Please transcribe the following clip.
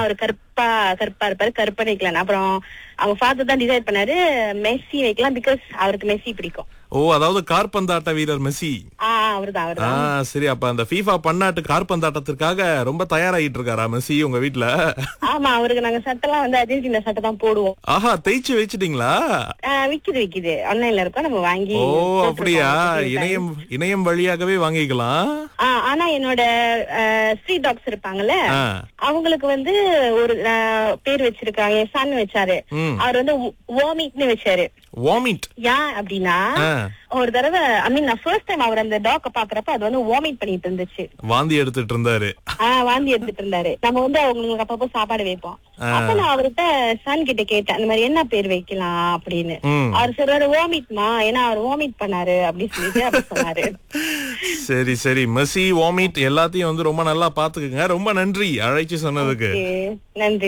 அவர் கருப்பா இருப்பாரு, கருப்பா வைக்கலாம். அப்புறம் அவங்க ஃபாதர் தான் டிசைட் பண்ணாரு மெஸ்ஸி வைக்கலாம், பிகாஸ் அவருக்கு மெஸ்ஸி பிடிக்கும். ஓ, அதாவது காற்பந்தாட்ட வீரர் மெஸ்ஸி. அவர்தான். சரி, அப்ப அந்த FIFA பன்னாட்டு காற்பந்தாட்டத்திற்காக ரொம்ப தயாராகிட்டு இருக்காரா மெஸ்ஸி உங்க வீட்ல? ஆமா, அவருக்கு நாங்க சட்டெல்லாம் வந்து அர்ஜென்டினா சட்டை தான் போடுவோம். ஆஹா, தேய்ச்சு வச்சிட்டீங்களா? விக்குது ஆன்லைன்ல இருக்கோம், நம்ம வாங்கி. ஓ, அப்படியா? இணையம் வழியாகவே வாங்கிக்கலாம். ஆனா என்னோட ஸ்ட்ரீட் டாக்ஸ் இருப்பாங்கல்ல, அவங்களுக்கு வந்து ஒரு பேர் வச்சிருக்காங்க. என் சன் வச்சாரு, அவர் வந்து வாமிட்னு வச்சாரு. வாமிட் ஏன் அப்படின்னா, ஒரு தடவை நான் ஃபர்ஸ்ட் டைம் அவர் அந்த டாக்க பாக்குறப்ப அது வந்து வாமிட் பண்ணிட்டு இருந்துச்சு, வாந்தி எடுத்துட்டு இருந்தாரு. நம்ம வந்து அவங்களுக்கு அப்பப்போ சாப்பாடு வைப்போம். அப்ப நான் அவர்கிட்ட சன் கிட்ட கேட்டேன், இந்த மாதிரி என்ன பேர் வைக்கலாம் அப்படின்னு. அவர் சொல்றாரு வாமிட்மா, ஏன்னா அவர் வாமிட் பண்ணாரு அப்படின்னு சொல்லிட்டு அப்படி சொன்னாரு. சரி, மெஸ்ஸி வாமிட் எல்லாத்தையும் வந்து ரொம்ப நல்லா பாத்துக்குங்க. ரொம்ப நன்றி அழைச்சு சொன்னதுக்கு. நன்றி.